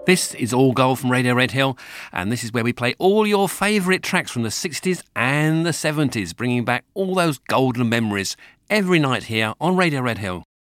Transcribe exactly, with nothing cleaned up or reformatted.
This is All Gold from Radio Red Hill, and this is where we play all your favourite tracks from the sixties and the seventies, bringing back all those golden memories every night here on Radio Red Hill.